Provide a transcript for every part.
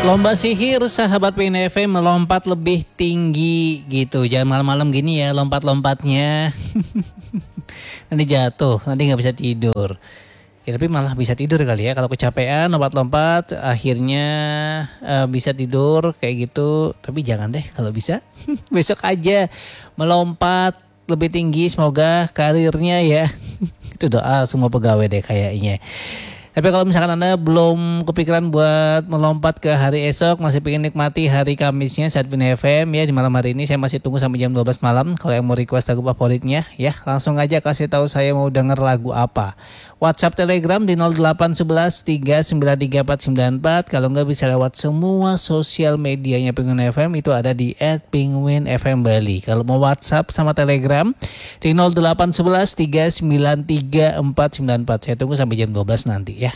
Lomba sihir sahabat PNFM melompat lebih tinggi gitu. Jangan malam-malam gini ya lompat-lompatnya. Nanti jatuh, nanti nggak bisa tidur. Ya tapi malah bisa tidur kali ya kalau kecapean lompat-lompat akhirnya bisa tidur kayak gitu. Tapi jangan deh kalau bisa besok aja melompat lebih tinggi, semoga karirnya ya. Itu doa semua pegawai deh kayaknya. Tapi kalau misalkan Anda belum kepikiran buat melompat ke hari esok, masih pengen nikmati hari Kamisnya saat Pin FM ya, di malam hari ini saya masih tunggu sampai jam 12 malam. Kalau yang mau request lagu favoritnya ya, langsung aja kasih tahu saya mau denger lagu apa. WhatsApp Telegram di 0811 393 494. Kalau nggak bisa lewat semua sosial medianya Penguin FM, itu ada di @penguinfmbali. Kalau mau WhatsApp sama Telegram di 0811 393 494. Saya tunggu sampai jam 12 nanti ya.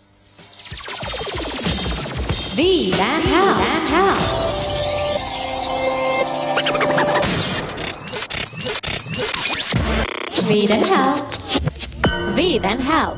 V dan Hell. V dan Hell. V dan Hell.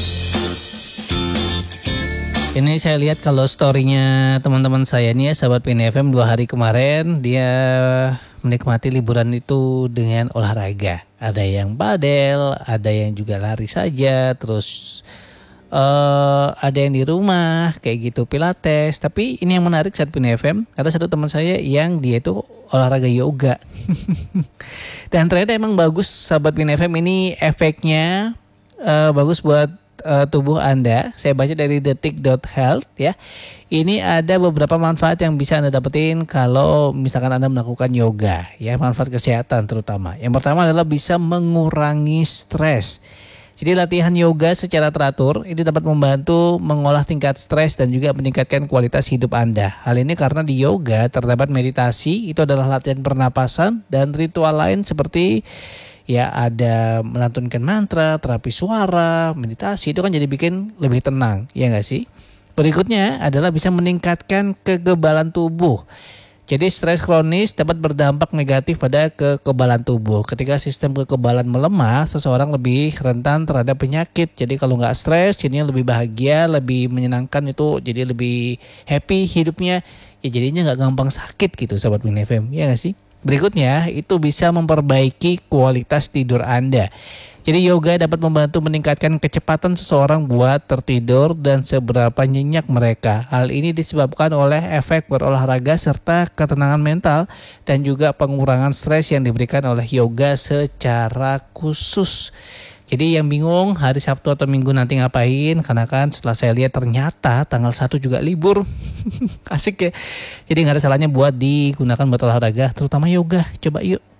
Ini saya lihat kalau story-nya teman-teman saya nih ya, sahabat PNFM 2 hari kemarin dia menikmati liburan itu dengan olahraga. Ada yang padel, ada yang juga lari saja, terus ada yang di rumah kayak gitu pilates. Tapi ini yang menarik saat PNFM, ada satu teman saya yang dia itu olahraga yoga. Dan ternyata emang bagus sahabat PNFM, ini efeknya bagus buat tubuh Anda. Saya baca dari detik.health ya. Ini ada beberapa manfaat yang bisa Anda dapetin kalau misalkan Anda melakukan yoga ya, manfaat kesehatan terutama. Yang pertama adalah bisa mengurangi stres. Jadi latihan yoga secara teratur itu dapat membantu mengolah tingkat stres dan juga meningkatkan kualitas hidup Anda. Hal ini karena di yoga terdapat meditasi, itu adalah latihan pernapasan dan ritual lain seperti ya ada melantunkan mantra, terapi suara, meditasi, itu kan jadi bikin lebih tenang, ya nggak sih? Berikutnya adalah bisa meningkatkan kekebalan tubuh. Jadi stres kronis dapat berdampak negatif pada kekebalan tubuh. Ketika sistem kekebalan melemah, seseorang lebih rentan terhadap penyakit. Jadi kalau nggak stres, jadinya lebih bahagia, lebih menyenangkan, itu jadi lebih happy hidupnya. Ya jadinya nggak gampang sakit gitu, sahabat Min FM, ya nggak sih? Berikutnya itu bisa memperbaiki kualitas tidur Anda. Jadi yoga dapat membantu meningkatkan kecepatan seseorang buat tertidur dan seberapa nyenyak mereka. Hal ini disebabkan oleh efek berolahraga serta ketenangan mental dan juga pengurangan stres yang diberikan oleh yoga secara khusus. Jadi yang bingung hari Sabtu atau Minggu nanti ngapain, karena kan setelah saya lihat ternyata tanggal 1 juga libur. Asik ya. Jadi gak ada salahnya buat digunakan buat olahraga, terutama yoga. Coba yuk